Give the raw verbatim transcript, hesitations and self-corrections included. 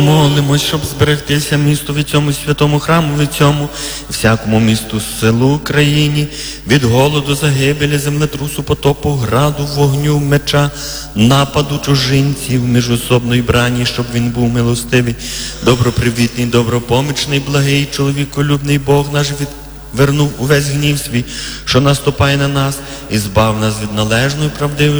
Молимось, щоб зберегтися місту від цьому святому храму, від цьому всякому місту, селу, країні, від голоду, загибелі, землетрусу, потопу, граду, вогню, меча, нападу чужинців, міжособної брані, щоб він був милостивий, добропривітний, добропомічний, благий, чоловіколюбний Бог наш від вернув увесь гнів свій, що наступає на нас, і збав нас від належної, правдивої